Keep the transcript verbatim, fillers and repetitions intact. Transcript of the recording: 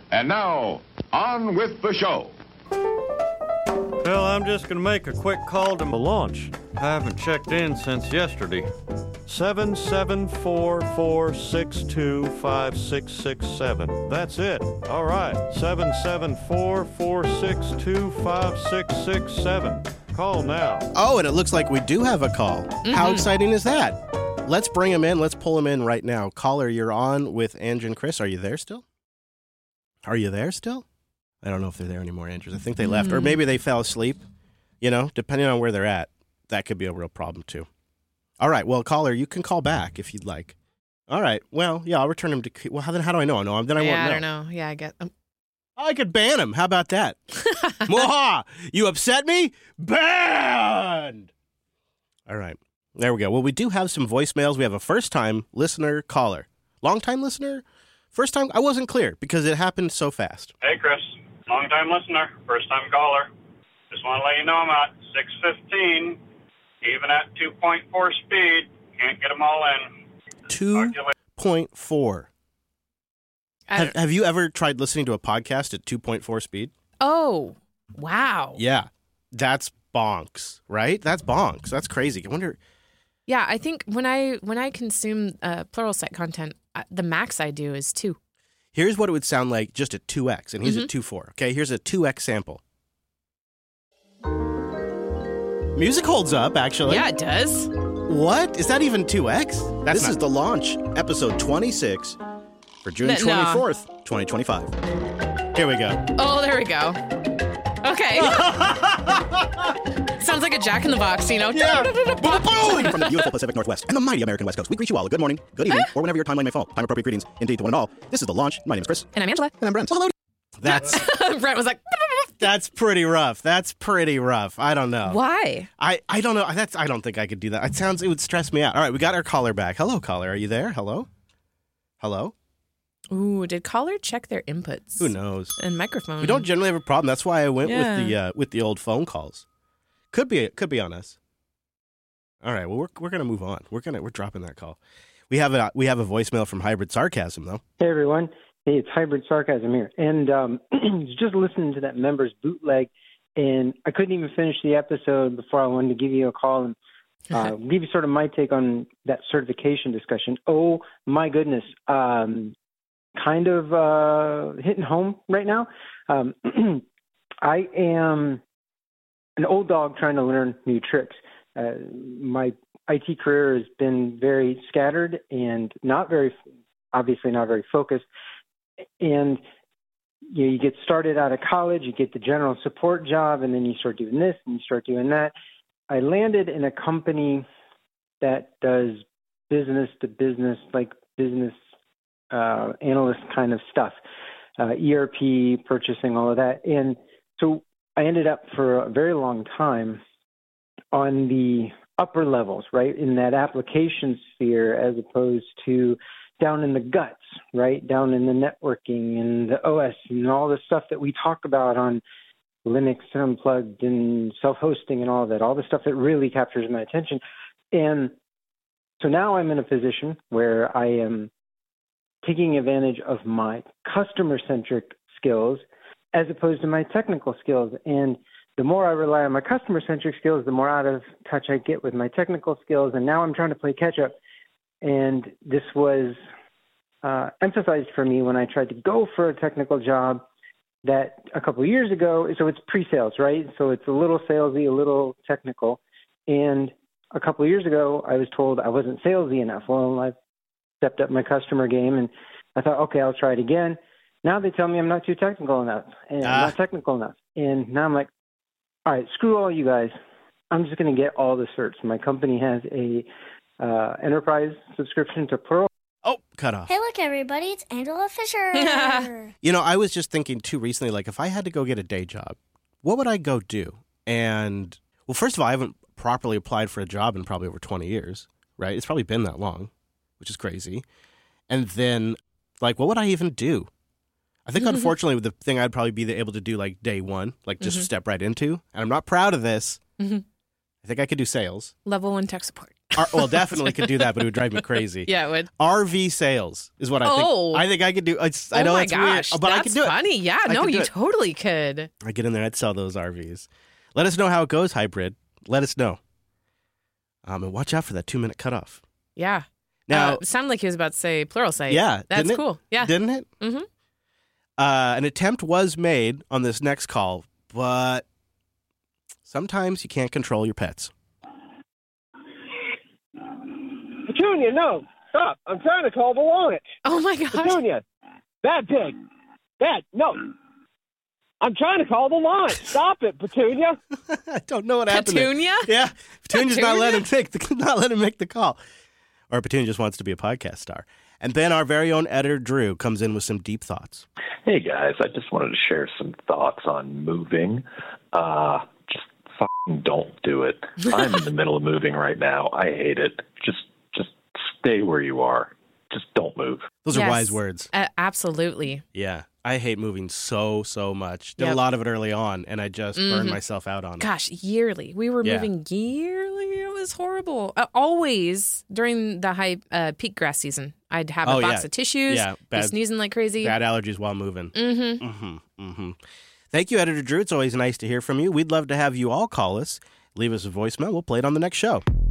And now, on with the show. Well, I'm just going to make a quick call to the launch. I haven't checked in since yesterday. seven seven four four six two five six six seven. That's it. All right. seven seven four four six two five six six seven. Call now. Oh, and it looks like we do have a call. Mm-hmm. How exciting is that? Let's bring him in. Let's pull him in right now. Caller, you're on with Ange and Chris. Are you there still? Are you there still? I don't know if they're there anymore, Andrews. I think they left. Mm. Or maybe they fell asleep. You know, depending on where they're at, that could be a real problem, too. All right. Well, caller, you can call back if you'd like. All right. Well, yeah, I'll return him to... Well, how, then how do I know? No, then I yeah, won't know. I don't know. Yeah, I get... Um... I could ban him. How about that? Mwaha! You upset me? Banned! All right. There we go. Well, we do have some voicemails. We have a first-time listener caller. Long-time listener? First time, I wasn't clear because it happened so fast. Hey, Chris. Long-time listener, first-time caller. Just want to let you know I'm at six fifteen, even at two point four speed. Can't get them all in. two point four. Have, have you ever tried listening to a podcast at two point four speed? Oh, wow. Yeah. That's bonks, right? That's bonks. That's crazy. I wonder... Yeah, I think when I when I consume uh, Pluralsight content, uh, the max I do is two. Here's what it would sound like just at two x, and he's mm-hmm. at two point four. Okay, here's a two x sample. Music holds up, actually. Yeah, it does. What? Is that even two x? That's this not... is The Launch, episode twenty-six, for June twenty-fourth, no. twenty twenty-five. Here we go. Oh, there we go. Okay. Sounds like a Jack in the Box, you know? Yeah. Boom! From the beautiful Pacific Northwest and the mighty American West Coast, we greet you all a good morning, good evening, or whenever your timeline may fall. Time-appropriate greetings, indeed, to one and all. This is The Launch. My name is Chris. And I'm Angela. And I'm Brent. Well, hello. That's... Brent was like... That's pretty rough. That's pretty rough. I don't know. Why? I, I don't know. That's I don't think I could do that. It sounds... It would stress me out. All right, we got our caller back. Hello, caller. Are you there? Hello? Hello? Ooh, did caller check their inputs? Who knows? And microphone. We don't generally have a problem. That's why I went yeah. with the uh, with the old phone calls. Could be could be on us. All right. Well, we're we're gonna move on. We're gonna we're dropping that call. We have a we have a voicemail from Hybrid Sarcasm though. Hey everyone. Hey, it's Hybrid Sarcasm here, and um, just listening to that members bootleg, and I couldn't even finish the episode before I wanted to give you a call and uh, give you sort of my take on that certification discussion. Oh my goodness. Um, kind of uh, hitting home right now. Um, I am an old dog trying to learn new tricks. Uh, my I T career has been very scattered and not very, obviously not very focused. And you know, you get started out of college, you get the general support job, and then you start doing this and you start doing that. I landed in a company that does business to business, like business Uh, analyst kind of stuff, uh, E R P, purchasing, all of that. And so I ended up for a very long time on the upper levels, right, in that application sphere as opposed to down in the guts, right, down in the networking and the O S and all the stuff that we talk about on Linux Unplugged and self-hosting and all of that, all the stuff that really captures my attention. And so now I'm in a position where I am taking advantage of my customer-centric skills as opposed to my technical skills. And the more I rely on my customer-centric skills, the more out of touch I get with my technical skills. And now I'm trying to play catch-up. And this was uh, emphasized for me when I tried to go for a technical job that a couple of years ago. So it's pre-sales, right? So it's a little salesy, a little technical. And a couple of years ago, I was told I wasn't salesy enough. Well, I've stepped up my customer game, and I thought, okay, I'll try it again. Now they tell me I'm not too technical enough, and ah. I'm not technical enough. And now I'm like, all right, screw all you guys. I'm just going to get all the certs. My company has a uh, enterprise subscription to Plural. Oh, cut off. Hey, look, everybody, it's Angela Fisher. You know, I was just thinking, too, recently, like, if I had to go get a day job, what would I go do? And, well, first of all, I haven't properly applied for a job in probably over twenty years, right? It's probably been that long, which is crazy. And then, like, what would I even do? I think, mm-hmm. unfortunately, the thing I'd probably be able to do, like, day one, like, just mm-hmm. step right into. And I'm not proud of this. Mm-hmm. I think I could do sales. Level one tech support. R- well, definitely could do that, but it would drive me crazy. Yeah, it would. R V sales is what I Oh. think. I think I could do. It's, I oh know my it's gosh, weird, but that's I could do funny. it. Yeah, I no, could do you it. totally could. I get in there, I'd sell those R Vs. Let us know how it goes, hybrid. Let us know. Um, and watch out for that two minute cutoff. Yeah. Now, uh, it sounded like he was about to say Pluralsight. yeah, That's didn't it? cool. Yeah. Didn't it? Mm-hmm. Uh, an attempt was made on this next call, but sometimes you can't control your pets. Petunia, no. Stop. I'm trying to call the launch. Oh, my gosh. Petunia. Bad pig. Bad. No. I'm trying to call the launch. Stop it, Petunia. I don't know what happened there. Petunia? Yeah. Petunia's not Petunia? letting him take the, not letting him make the call. Or Petunia just wants to be a podcast star. And then our very own editor, Drew, comes in with some deep thoughts. Hey, guys. I just wanted to share some thoughts on moving. Uh, just fucking don't do it. I'm in the middle of moving right now. I hate it. Just, just stay where you are. Just don't move. Those Yes. are wise words. Uh, absolutely. Yeah. I hate moving so, so much. Did Yep. a lot of it early on, and I just burned Mhm. myself out on it. Gosh, yearly. We were Yeah. moving yearly. It was horrible. Uh, always during the high uh, peak grass season, I'd have a Oh, box yeah. of tissues, Yeah, be bad- sneezing like crazy. Bad allergies while moving. Mm-hmm. Mm-hmm. Mm-hmm. Thank you, Editor Drew. It's always nice to hear from you. We'd love to have you all call us. Leave us a voicemail. We'll play it on the next show.